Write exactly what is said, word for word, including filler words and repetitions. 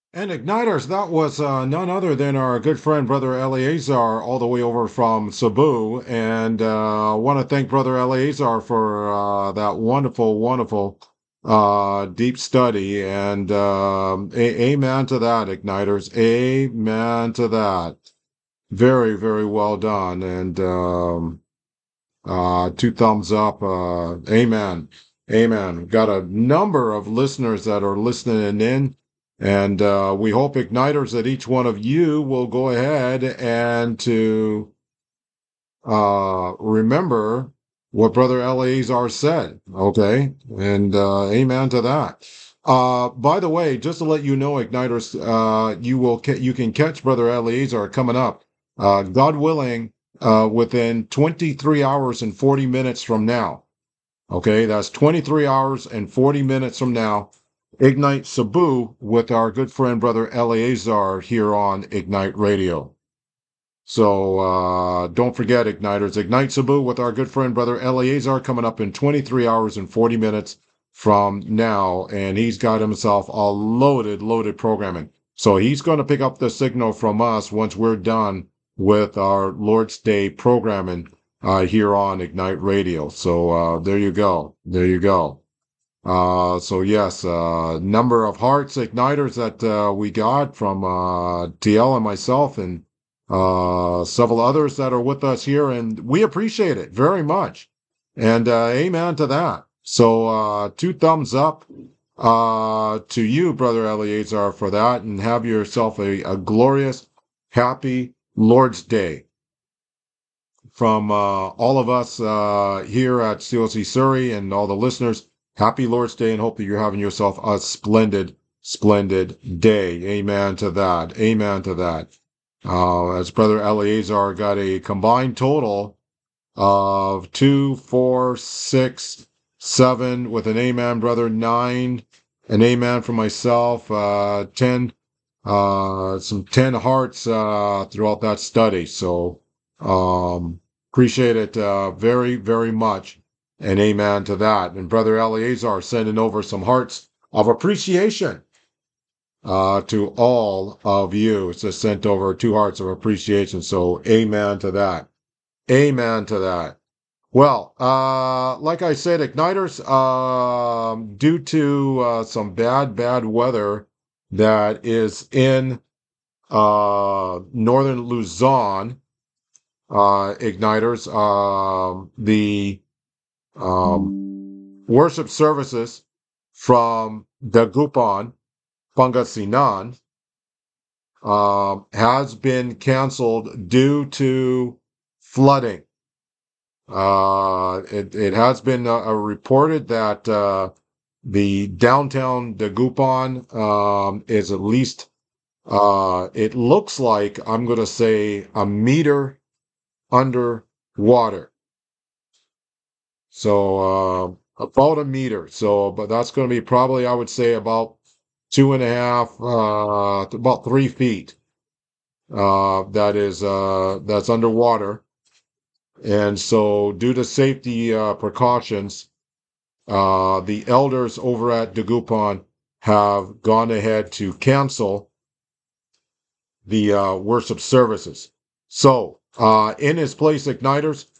And Igniters, that was uh, none other than our good friend, Brother Eleazar, all the way over from Cebu. And uh, I want to thank Brother Eleazar for uh, that wonderful, wonderful uh, deep study. And um, a- amen to that, Igniters. Amen to that. Very, very well done. And um, uh, two thumbs up. Uh, amen. Amen. Got a number of listeners that are listening in, and uh, we hope igniters that each one of you will go ahead and to uh, remember what Brother Eleazar said. Okay, and uh, amen to that. Uh, by the way, just to let you know, igniters, uh, you will ca- you can catch Brother Eleazar coming up, uh, God willing, uh, within twenty-three hours and forty minutes from now. Okay, that's twenty-three hours and forty minutes from now. Ignite Cebu with our good friend Brother Eleazar here on Ignite Radio. So uh, don't forget, Igniters. Ignite Cebu with our good friend Brother Eleazar coming up in twenty-three hours and forty minutes from now. And he's got himself a loaded, loaded programming. So he's going to pick up the signal from us once we're done with our Lord's Day programming uh, here on Ignite Radio. So uh, there you go. There you go. Uh, so yes, uh, number of hearts igniters that uh, we got from uh, T L and myself and uh, several others that are with us here, and we appreciate it very much. And uh, amen to that. So uh, two thumbs up uh, to you, Brother Eleazar, for that, and have yourself a, a glorious, happy Lord's Day from uh, all of us uh, here at C O C Surrey and all the listeners. Happy Lord's Day and hope that you're having yourself a splendid, splendid day. Amen to that. Amen to that. Uh, as Brother Eleazar got a combined total of two, four, six, seven with an amen, brother, nine, an amen for myself, uh, ten, uh, some ten hearts uh, throughout that study. So um, appreciate it uh, very, very much. And amen to that. And Brother Eleazar sending over some hearts of appreciation uh, to all of you. It's just sent over two hearts of appreciation. So amen to that. Amen to that. Well, uh, like I said, igniters, um, due to uh, some bad, bad weather that is in uh, northern Luzon, uh, igniters, um, the um, worship services from Dagupan, Pangasinan, um, has been canceled due to flooding. Uh, it, it has been uh, uh, reported that uh, the downtown Dagupan um, is at least, uh, it looks like, I'm going to say, a meter under water. So uh, about a meter. So, but that's going to be probably, I would say, about two and a half, uh, about three feet. Uh, that is uh, that's underwater. And so, due to safety uh, precautions, Uh, the elders over at Dagupan have gone ahead to cancel the uh, worship services. So, uh, in his place, igniters,